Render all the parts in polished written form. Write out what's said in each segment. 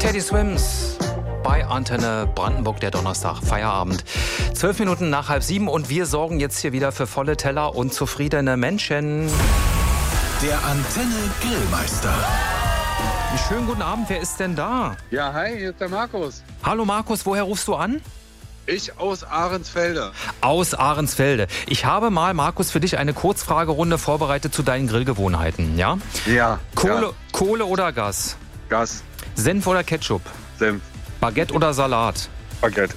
Teddy Swims bei Antenne Brandenburg, der Donnerstag, Feierabend. 12 Minuten nach 6:30 und wir sorgen jetzt hier wieder für volle Teller und zufriedene Menschen. Der Antenne Grillmeister. Schönen guten Abend, wer ist denn da? Ja, hi, hier ist der Markus. Hallo Markus, woher rufst du an? Ich aus Ahrensfelde. Aus Ahrensfelde. Ich habe mal, Markus, für dich eine Kurzfragerunde vorbereitet zu deinen Grillgewohnheiten, ja? Ja. Kohle oder Gas? Gas. Senf oder Ketchup? Senf. Baguette oder Salat? Baguette.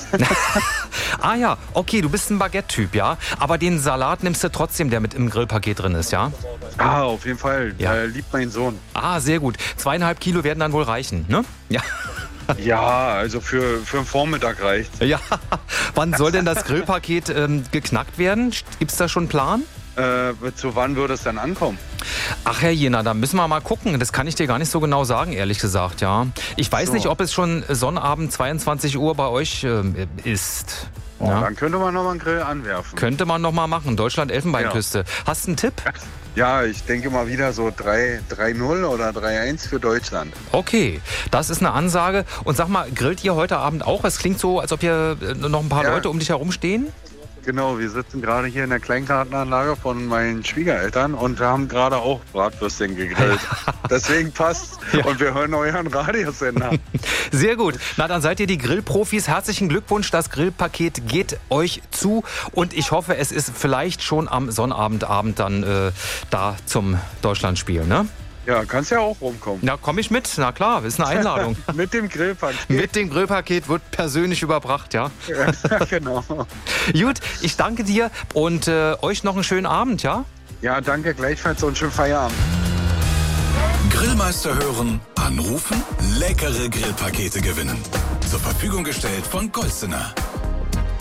Ah ja, okay, du bist ein Baguette-Typ, ja? Aber den Salat nimmst du trotzdem, der mit im Grillpaket drin ist, ja? Ah, auf jeden Fall. Ja. Liebt mein Sohn. Ah, sehr gut. 2,5 Kilo werden dann wohl reichen, ne? Ja. Ja, also für einen Vormittag reicht. Ja. Wann soll denn das Grillpaket geknackt werden? Gibt's da schon einen Plan? Zu wann würde es dann ankommen? Ach Herr Jena, da müssen wir mal gucken. Das kann ich dir gar nicht so genau sagen, ehrlich gesagt, ja. Ich weiß nicht, ob es schon Sonnabend 22 Uhr bei euch ist. Oh, Ja. Dann könnte man noch mal einen Grill anwerfen. Könnte man noch mal machen. Deutschland-Elfenbeinküste. Hast du einen Tipp? Ja, ich denke mal wieder so 3-0 oder 3-1 für Deutschland. Okay, das ist eine Ansage. Und sag mal, grillt ihr heute Abend auch? Es klingt so, als ob hier noch ein paar Leute um dich herum stehen. Genau, wir sitzen gerade hier in der Kleingartenanlage von meinen Schwiegereltern und haben gerade auch Bratwürstchen gegrillt. Deswegen passt. Ja. Und wir hören euren Radiosender. Sehr gut. Na, dann seid ihr die Grillprofis. Herzlichen Glückwunsch. Das Grillpaket geht euch zu. Und ich hoffe, es ist vielleicht schon am Sonnabendabend dann da zum Deutschlandspiel, ne? Ja, kannst ja auch rumkommen. Na, komme ich mit. Na klar, ist eine Einladung. Mit dem Grillpaket. Mit dem Grillpaket wird persönlich überbracht, ja? Ja, genau. Gut, ich danke dir und euch noch einen schönen Abend, ja? Ja, danke gleichfalls und schönen Feierabend. Grillmeister hören, anrufen, leckere Grillpakete gewinnen. Zur Verfügung gestellt von Golstener.